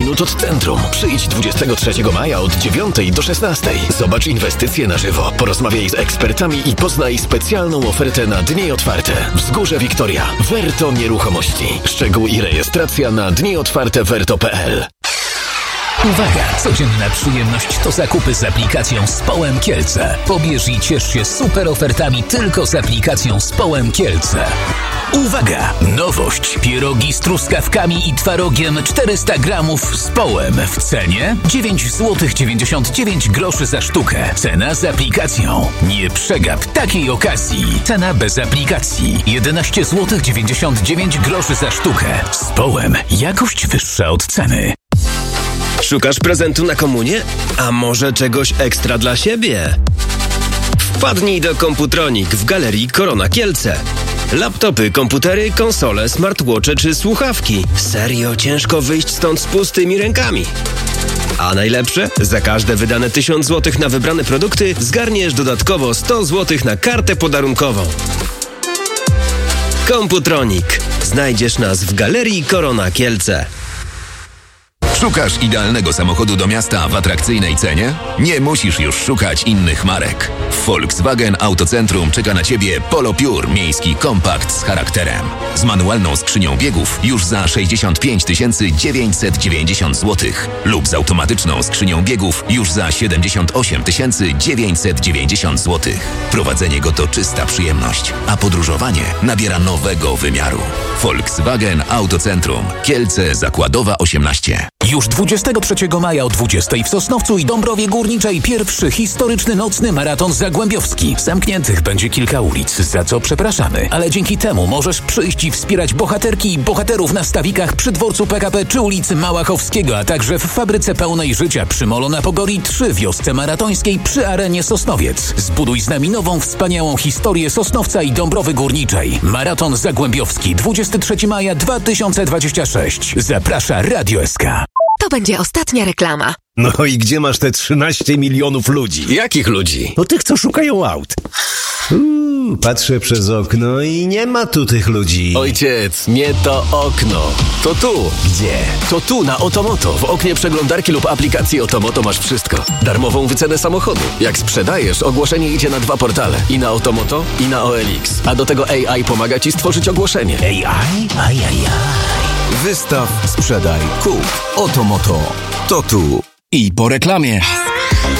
minut od centrum. Przyjdź 23 maja od 9 do 16. Zobacz inwestycje na żywo, porozmawiaj z ekspertami i poznaj specjalną ofertę na dni otwarte. Wzgórze Wiktoria. Verto Nieruchomości. Szczegóły i rejestracja na dniotwarte.verto.pl. Uwaga! Codzienna przyjemność to zakupy z aplikacją Społem Kielce. Pobierz i ciesz się super ofertami tylko z aplikacją Społem Kielce. Uwaga! Nowość! Pierogi z truskawkami i twarogiem 400 gramów z połem w cenie 9,99 zł za sztukę. Cena z aplikacją. Nie przegap takiej okazji. Cena bez aplikacji 11,99 zł za sztukę. Z połem. Jakość wyższa od ceny. Szukasz prezentu na komunię? A może czegoś ekstra dla siebie? Wpadnij do Komputronik w Galerii Korona Kielce. Laptopy, komputery, konsole, smartwatche czy słuchawki. Serio ciężko wyjść stąd z pustymi rękami. A najlepsze? Za każde wydane 1000 zł na wybrane produkty zgarniesz dodatkowo 100 zł na kartę podarunkową. Komputronik. Znajdziesz nas w Galerii Korona Kielce. Szukasz idealnego samochodu do miasta w atrakcyjnej cenie? Nie musisz już szukać innych marek. W Volkswagen Autocentrum czeka na Ciebie Polo Pure miejski kompakt z charakterem. Z manualną skrzynią biegów już za 65 990 zł lub z automatyczną skrzynią biegów już za 78 990 zł. Prowadzenie go to czysta przyjemność, a podróżowanie nabiera nowego wymiaru. Volkswagen Autocentrum. Kielce Zakładowa 18. Już 23 maja o 20 w Sosnowcu i Dąbrowie Górniczej pierwszy historyczny nocny maraton zagłębiowski. Zamkniętych będzie kilka ulic, za co przepraszamy, ale dzięki temu możesz przyjść i wspierać bohaterki i bohaterów na stawikach przy dworcu PKP czy ulicy Małachowskiego, a także w fabryce pełnej życia przy Molo na Pogori 3 wiosce maratońskiej przy Arenie Sosnowiec. Zbuduj z nami nową, wspaniałą historię Sosnowca i Dąbrowy Górniczej. Maraton zagłębiowski 23 maja 2026. Zaprasza Radio SK. To będzie ostatnia reklama. No i gdzie masz te 13 milionów ludzi? Jakich ludzi? No tych, co szukają aut. Patrzę przez okno i nie ma tu tych ludzi. Ojciec, nie to okno. To tu. Gdzie? To tu, na Otomoto. W oknie przeglądarki lub aplikacji Otomoto masz wszystko. Darmową wycenę samochodu. Jak sprzedajesz, ogłoszenie idzie na 2 portale. I na Otomoto, i na OLX. A do tego AI pomaga Ci stworzyć ogłoszenie. AI? Wystaw, sprzedaj, kup. Otomoto. To tu. I po reklamie.